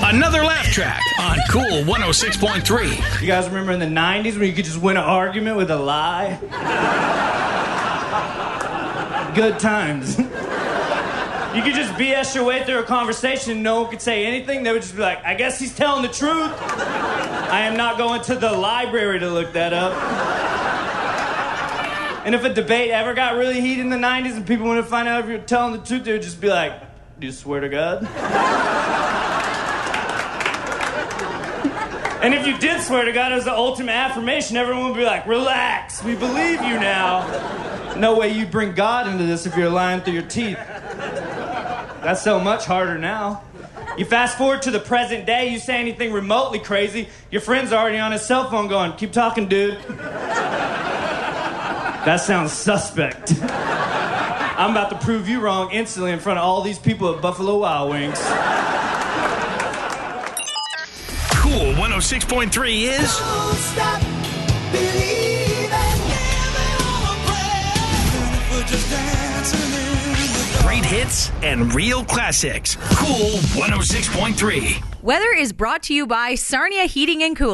Another laugh track on Cool 106.3. You guys remember in the 90s when you could just win an argument with a lie? Good times. You could just BS your way through a conversation, no one could say anything. They would just be like, I guess he's telling the truth. I am not going to the library to look that up. And if a debate ever got really heated in the 90s and people wanted to find out if you're telling the truth, they would just be like, do you swear to God? And if you did swear to God, it was the ultimate affirmation. Everyone would be like, relax, we believe you now. No way you'd bring God into this if you're lying through your teeth. That's so much harder now. You fast forward to the present day, you say anything remotely crazy, your friend's already on his cell phone going, keep talking, dude. That sounds suspect. I'm about to prove you wrong instantly in front of all these people at Buffalo Wild Wings. Cool 106.3 is... Don't stop believing. Just dancing in the dark. Great hits and real classics. Cool 106.3. Weather is brought to you by Sarnia Heating and Cooling.